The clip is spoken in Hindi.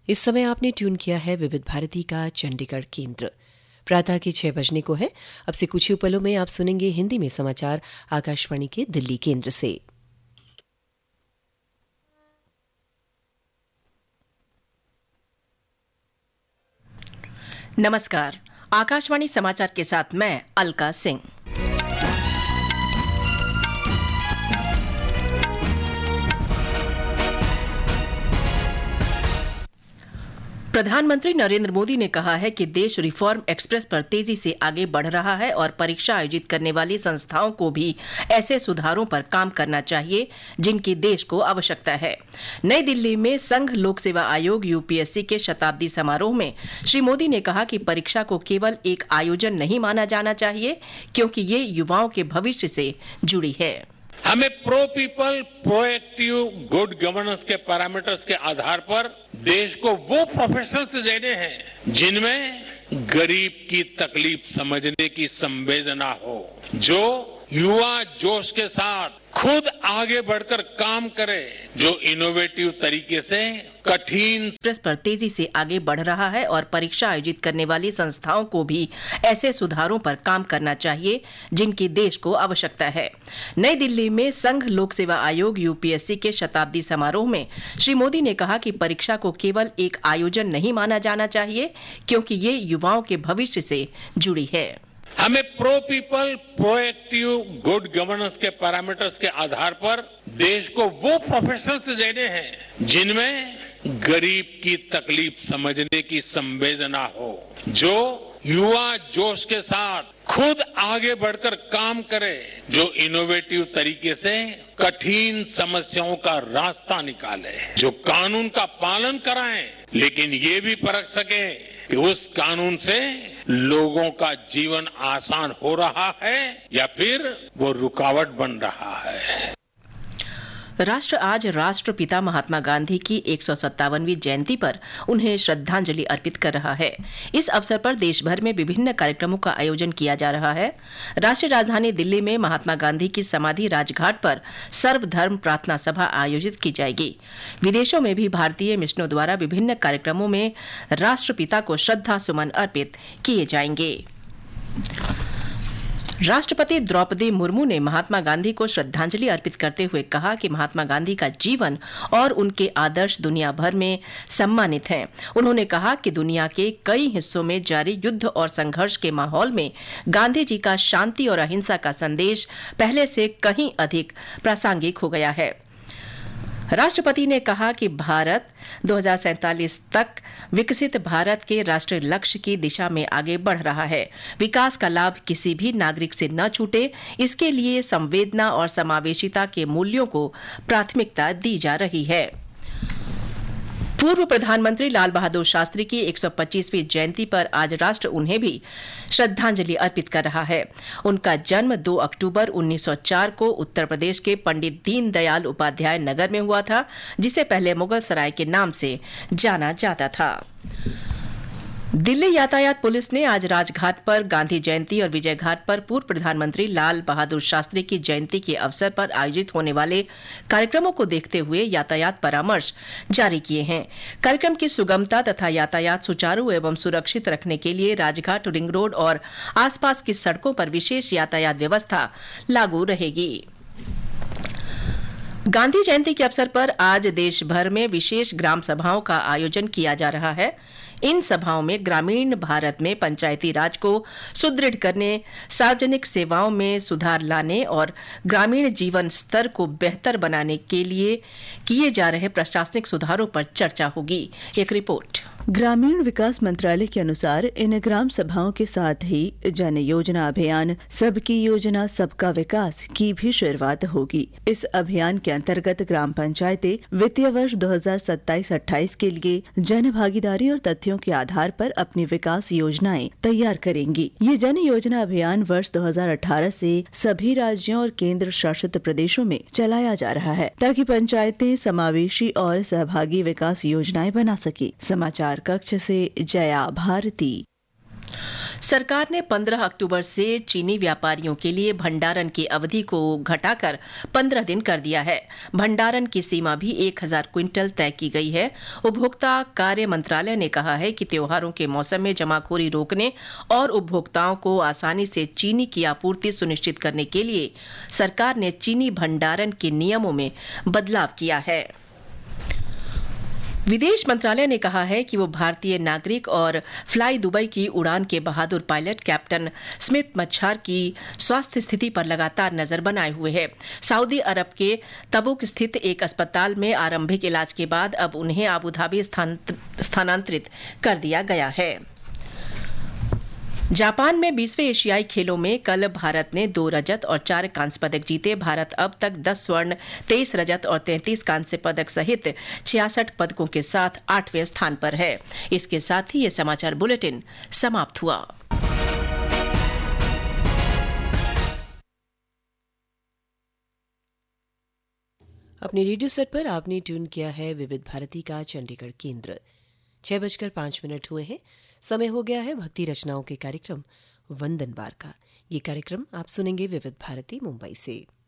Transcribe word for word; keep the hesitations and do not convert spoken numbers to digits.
इस समय आपने ट्यून किया है विविध भारती का चंडीगढ़ केंद्र। प्रातः के छह बजने को है। अब से कुछ ही पलों में आप सुनेंगे हिंदी में समाचार आकाशवाणी के दिल्ली केंद्र से। नमस्कार, आकाशवाणी समाचार के साथ मैं अलका सिंह। प्रधानमंत्री नरेंद्र मोदी ने कहा है कि देश रिफॉर्म एक्सप्रेस पर तेजी से आगे बढ़ रहा है और परीक्षा आयोजित करने वाली संस्थाओं को भी ऐसे सुधारों पर काम करना चाहिए जिनकी देश को आवश्यकता है। नई दिल्ली में संघ लोक सेवा आयोग यूपीएससी के शताब्दी समारोह में श्री मोदी ने कहा कि परीक्षा को केवल एक आयोजन नहीं माना जाना चाहिए, क्योंकि ये युवाओं के भविष्य से जुड़ी है। हमें pro people, proactive, good governance के पैरामीटर्स के आधार पर देश को वो प्रोफेशनल्स देने हैं जिनमें गरीब की तकलीफ समझने की संवेदना हो, जो युवा जोश के साथ खुद आगे बढ़कर काम करे, जो इनोवेटिव तरीके से कठिन एक्सप्रेस पर तेजी से आगे बढ़ रहा है और परीक्षा आयोजित करने वाली संस्थाओं को भी ऐसे सुधारों पर काम करना चाहिए जिनकी देश को आवश्यकता है। नई दिल्ली में संघ लोक सेवा आयोग यूपीएससी के शताब्दी समारोह में श्री मोदी ने कहा कि परीक्षा को केवल एक आयोजन नहीं माना जाना चाहिए, क्योंकि ये युवाओं के भविष्य से जुड़ी है। हमें pro people, proactive, good governance के पैरामीटर्स के आधार पर देश को वो प्रोफेशनल्स देने हैं जिनमें गरीब की तकलीफ समझने की संवेदना हो, जो युवा जोश के साथ खुद आगे बढ़कर काम करे, जो इनोवेटिव तरीके से कठिन समस्याओं का रास्ता निकाले, जो कानून का पालन कराएं, लेकिन ये भी परख सके कि उस कानून से लोगों का जीवन आसान हो रहा है या फिर वो रुकावट बन रहा है। राष्ट्र आज राष्ट्रपिता महात्मा गांधी की एक सौ सत्तावनवीं जयंती पर उन्हें श्रद्धांजलि अर्पित कर रहा है। इस अवसर पर देश भर में विभिन्न कार्यक्रमों का आयोजन किया जा रहा है। राष्ट्रीय राजधानी दिल्ली में महात्मा गांधी की समाधि राजघाट पर सर्वधर्म प्रार्थना सभा आयोजित की जाएगी। विदेशों में भी भारतीय मिशनों द्वारा विभिन्न कार्यक्रमों में राष्ट्रपिता को श्रद्धा सुमन अर्पित किए जाएंगे। राष्ट्रपति द्रौपदी मुर्मू ने महात्मा गांधी को श्रद्धांजलि अर्पित करते हुए कहा कि महात्मा गांधी का जीवन और उनके आदर्श दुनिया भर में सम्मानित हैं। उन्होंने कहा कि दुनिया के कई हिस्सों में जारी युद्ध और संघर्ष के माहौल में गांधी जी का शांति और अहिंसा का संदेश पहले से कहीं अधिक प्रासंगिक हो गया है। राष्ट्रपति ने कहा कि भारत दो हज़ार सैंतालीस तक विकसित भारत के राष्ट्रीय लक्ष्य की दिशा में आगे बढ़ रहा है। विकास का लाभ किसी भी नागरिक से न छूटे, इसके लिए संवेदना और समावेशिता के मूल्यों को प्राथमिकता दी जा रही है। पूर्व प्रधानमंत्री लाल बहादुर शास्त्री की एक सौ पच्चीसवीं जयंती पर आज राष्ट्र उन्हें भी श्रद्धांजलि अर्पित कर रहा है। उनका जन्म दो अक्टूबर उन्नीस सौ चार को उत्तर प्रदेश के पंडित दीनदयाल उपाध्याय नगर में हुआ था, जिसे पहले मुगल सराय के नाम से जाना जाता था। दिल्ली यातायात पुलिस ने आज राजघाट पर गांधी जयंती और विजय घाट पर पूर्व प्रधानमंत्री लाल बहादुर शास्त्री की जयंती के अवसर पर आयोजित होने वाले कार्यक्रमों को देखते हुए यातायात परामर्श जारी किए हैं। कार्यक्रम की सुगमता तथा यातायात सुचारू एवं सुरक्षित रखने के लिए राजघाट, रिंग रोड और आसपास की सड़कों पर विशेष यातायात व्यवस्था लागू रहेगी। गांधी जयंती के अवसर पर आज देश भर में विशेष ग्राम सभाओं का आयोजन किया जा रहा है। इन सभाओं में ग्रामीण भारत में पंचायती राज को सुदृढ़ करने, सार्वजनिक सेवाओं में सुधार लाने और ग्रामीण जीवन स्तर को बेहतर बनाने के लिए किए जा रहे प्रशासनिक सुधारों पर चर्चा होगी। एक रिपोर्ट। ग्रामीण विकास मंत्रालय के अनुसार इन ग्राम सभाओं के साथ ही जन योजना अभियान सबकी योजना सबका विकास की भी शुरुआत होगी। इस अभियान के अंतर्गत ग्राम पंचायतें वित्तीय वर्ष दो हज़ार सत्ताईस अट्ठाईस के लिए जन भागीदारी और तथ्यों के आधार पर अपनी विकास योजनाएं तैयार करेंगी। ये जन योजना अभियान वर्ष दो हज़ार अठारह से सभी राज्यों और केंद्र शासित प्रदेशों में चलाया जा रहा है, ताकि पंचायतें समावेशी और सहभागी विकास योजनाएं बना सके। समाचार कक्ष से जया भारती। सरकार ने पंद्रह अक्टूबर से चीनी व्यापारियों के लिए भंडारण की अवधि को घटाकर पंद्रह दिन कर दिया है। भंडारण की सीमा भी एक हज़ार क्विंटल तय की गई है। उपभोक्ता कार्य मंत्रालय ने कहा है कि त्योहारों के मौसम में जमाखोरी रोकने और उपभोक्ताओं को आसानी से चीनी की आपूर्ति सुनिश्चित करने के लिए सरकार ने चीनी भंडारण के नियमों में बदलाव किया है। विदेश मंत्रालय ने कहा है कि वो भारतीय नागरिक और फ्लाई दुबई की उड़ान के बहादुर पायलट कैप्टन स्मिथ मच्छार की स्वास्थ्य स्थिति पर लगातार नजर बनाए हुए है। सऊदी अरब के तबुक स्थित एक अस्पताल में आरंभिक इलाज के बाद अब उन्हें अबू धाबी स्थानांतरित कर दिया गया है। जापान में बीसवें एशियाई खेलों में कल भारत ने दो रजत और चार कांस्य पदक जीते। भारत अब तक दस स्वर्ण, तेईस रजत और तैंतीस कांस्य पदक सहित छियासठ पदकों के साथ आठवें स्थान पर है। इसके साथ ही ये समाचार बुलेटिन समाप्त हुआ। अपने रेडियो सेट पर आपने ट्यून किया है विविध भारती का चंडीगढ़ केंद्र। छह बजकर पांच मिनट हुए हैं। समय हो गया है भक्ति रचनाओं के कार्यक्रम वंदन बार का। ये कार्यक्रम आप सुनेंगे विविध भारती मुंबई से।